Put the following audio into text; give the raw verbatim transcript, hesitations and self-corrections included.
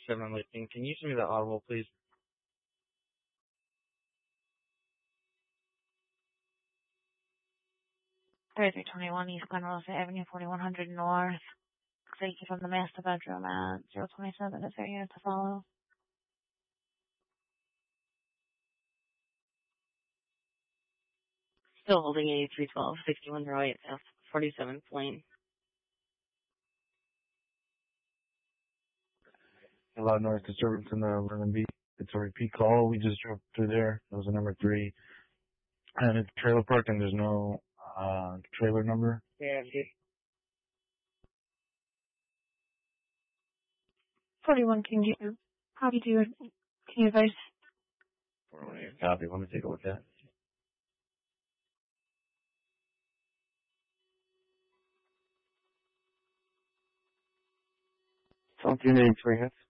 seven listing. Can you send me the audible, please? thirty-three twenty-one East Glen Rosa Avenue, forty-one hundred North. Thank you from the master bedroom at zero twenty-seven. Is there a unit to follow? Still holding eighty-three twelve, sixty-one oh eight South forty-seventh Lane. A lot of noise disturbance in the Vernon Beach. It's a repeat call. We just drove through there. That was a number three. And it's trailer park and there's no uh trailer number. Yeah, forty-one King Jude. How do you do it? Can you advise? Copy. Let me take a look at it. Something eighty-three hits.